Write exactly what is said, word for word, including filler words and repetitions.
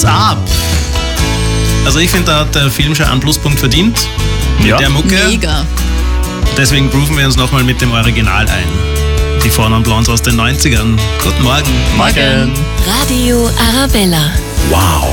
What's Up? Also ich finde, da hat der Film schon einen Pluspunkt verdient mit Ja. der Mucke. Mega. Deswegen grooven wir uns nochmal mit dem Original ein. Die Vornamen Blondes aus den neunzigern. Guten Morgen. Morgen. Radio Arabella. Wow.